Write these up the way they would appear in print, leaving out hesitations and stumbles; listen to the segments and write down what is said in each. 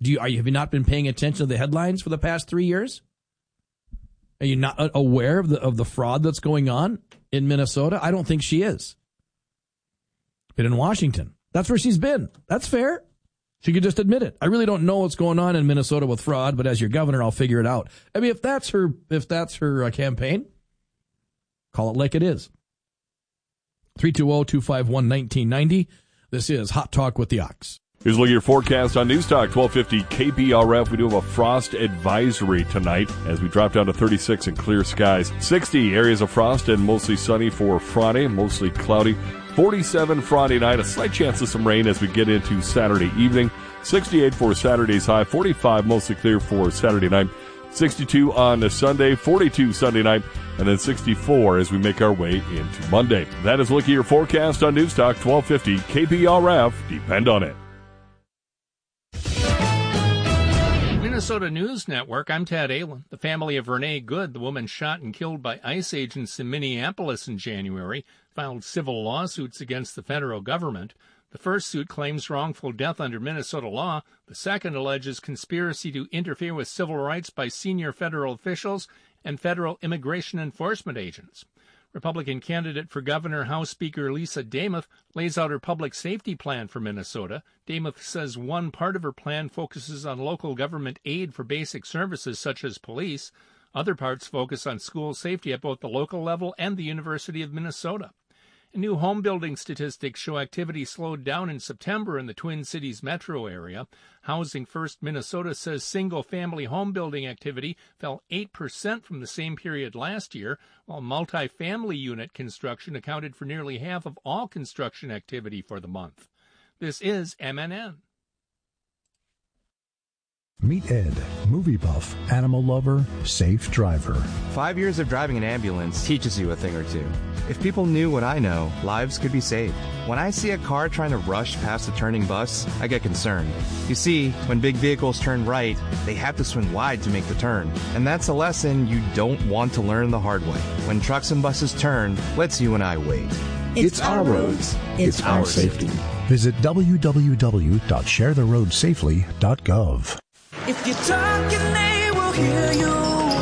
Have you not been paying attention to the headlines for the past 3 years? Are you not aware of the fraud that's going on in Minnesota? I don't think she is. But in Washington, that's where she's been. That's fair. She could just admit it. I really don't know what's going on in Minnesota with fraud, but as your governor, I'll figure it out. I mean, if that's her campaign, call it like it is. 320-251-1990. This is Hot Talk with the Ox. Here's a look at your forecast on News Talk 1250 KPRF. We do have a frost advisory tonight as we drop down to 36 and clear skies. 60 areas of frost and mostly sunny for Friday, mostly cloudy. 47 Friday night, a slight chance of some rain as we get into Saturday evening. 68 for Saturday's high, 45 mostly clear for Saturday night. 62 on Sunday, 42 Sunday night, and then 64 as we make our way into Monday. That is a look at your forecast on News Talk 1250 KPRF. Depend on it. Minnesota News Network, I'm Tad Allen. The family of Renee Good, the woman shot and killed by ICE agents in Minneapolis in January, filed civil lawsuits against the federal government. The first suit claims wrongful death under Minnesota law. The second alleges conspiracy to interfere with civil rights by senior federal officials and federal immigration enforcement agents. Republican candidate for governor, House Speaker Lisa Demuth, lays out her public safety plan for Minnesota. Demuth says one part of her plan focuses on local government aid for basic services such as police. Other parts focus on school safety at both the local level and the University of Minnesota. New home building statistics show activity slowed down in September in the Twin Cities metro area. Housing First Minnesota says single-family home building activity fell 8% from the same period last year, while multifamily unit construction accounted for nearly half of all construction activity for the month. This is MNN. Meet Ed, movie buff, animal lover, safe driver. 5 years of driving an ambulance teaches you a thing or two. If people knew what I know, lives could be saved. When I see a car trying to rush past a turning bus, I get concerned. You see, when big vehicles turn right, they have to swing wide to make the turn. And that's a lesson you don't want to learn the hard way. When trucks and buses turn, let's you and I wait. It's our roads. It's our safety. Visit www.sharetheroadsafely.gov. If you're talking, they will hear you.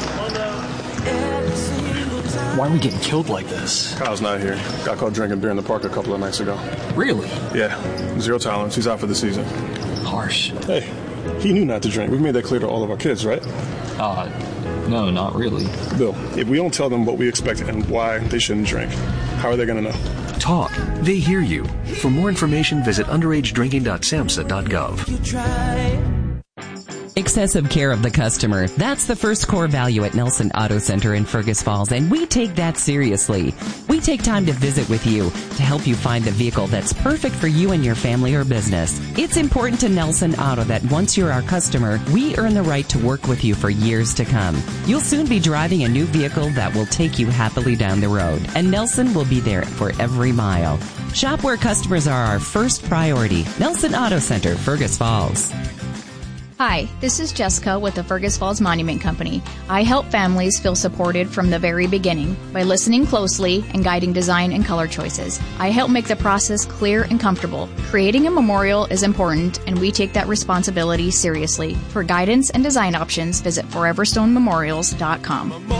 Why are we getting killed like this? Kyle's not here. Got caught drinking beer in the park a couple of nights ago. Really? Yeah. 0 tolerance. He's out for the season. Harsh. Hey, he knew not to drink. We've made that clear to all of our kids, right? No, not really. Bill, if we don't tell them what we expect and why they shouldn't drink, how are they going to know? Talk. They hear you. For more information, visit underagedrinking.samhsa.gov. You try. Excessive care of the customer. That's the first core value at Nelson Auto Center in Fergus Falls, and we take that seriously. We take time to visit with you to help you find the vehicle that's perfect for you and your family or business. It's important to Nelson Auto that once you're our customer, we earn the right to work with you for years to come. You'll soon be driving a new vehicle that will take you happily down the road, and Nelson will be there for every mile. Shop where customers are our first priority. Nelson Auto Center, Fergus Falls. Hi, this is Jessica with the Fergus Falls Monument Company. I help families feel supported from the very beginning by listening closely and guiding design and color choices. I help make the process clear and comfortable. Creating a memorial is important, and we take that responsibility seriously. For guidance and design options, visit foreverstonememorials.com.